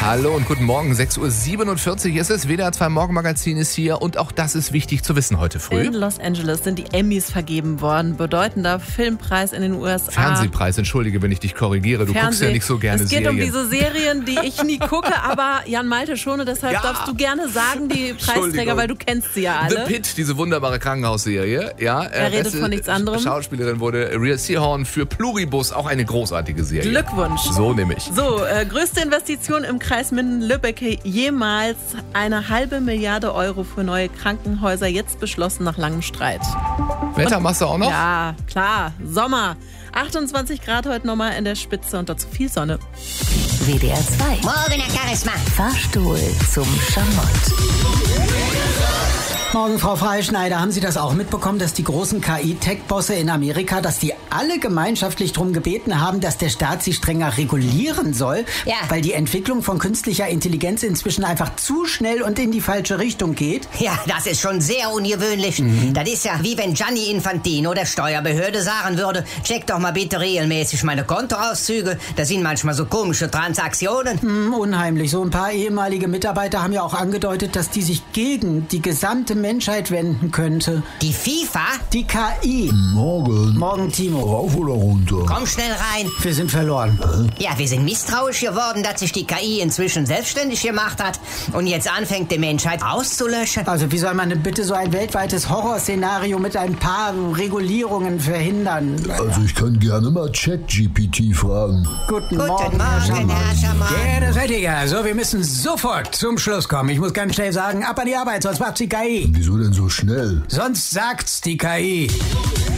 Hallo und guten Morgen, 6.47 Uhr ist es. WDR 2 Morgenmagazin ist hier und auch das ist wichtig zu wissen heute früh. In Los Angeles sind die Emmys vergeben worden, bedeutender Filmpreis in den USA. Fernsehpreis, entschuldige, wenn ich dich korrigiere, du guckst ja nicht so gerne Serien. Es geht um diese Serien, die ich nie gucke, aber Jan Malte schon und deshalb darfst du gerne sagen, die Preisträger, weil du kennst sie ja alle. The Pitt, diese wunderbare Krankenhausserie. Ja, er redet von nichts anderem. Schauspielerin wurde Rhea Seehorn für Pluribus, auch eine großartige Serie. Glückwunsch. So nämlich. So, größte Investition im Kreis Minden-Lübbecke jemals. 1,5 Milliarde Euro für neue Krankenhäuser, jetzt beschlossen nach langem Streit. Wetter machst du auch noch? Ja, klar. Sommer. 28 Grad heute nochmal in der Spitze und dazu viel Sonne. WDR 2. Morgen, Herr Charisma. Fahrstuhl zum Schamott. Morgen, Frau Freischneider, haben Sie das auch mitbekommen, dass die großen KI-Tech-Bosse in Amerika, dass die alle gemeinschaftlich darum gebeten haben, dass der Staat sie strenger regulieren soll, Ja. weil die Entwicklung von künstlicher Intelligenz inzwischen einfach zu schnell und in die falsche Richtung geht? Ja, das ist schon sehr ungewöhnlich. Das ist ja wie wenn Gianni Infantino der Steuerbehörde sagen würde, check doch mal bitte regelmäßig meine Kontoauszüge. Da sind manchmal so komische Transaktionen. Unheimlich. So ein paar ehemalige Mitarbeiter haben ja auch angedeutet, dass die sich gegen die gesamte Menschheit wenden könnte. Die FIFA? Die KI. Morgen. Morgen, Timo. Rauf oder runter? Komm schnell rein. Wir sind verloren. Ja, wir sind misstrauisch geworden, dass sich die KI inzwischen selbstständig gemacht hat und jetzt anfängt, die Menschheit auszulöschen. Also wie soll man denn bitte so ein weltweites Horrorszenario mit ein paar Regulierungen verhindern? Also ich kann gerne mal ChatGPT fragen. Guten Guten Morgen, Morgen, Herr Schammer. Ja, das seid ihr ja. So, wir müssen sofort zum Schluss kommen. Ich muss ganz schnell sagen, ab an die Arbeit, sonst macht's die KI. Wieso denn so schnell? Sonst sagt's die KI.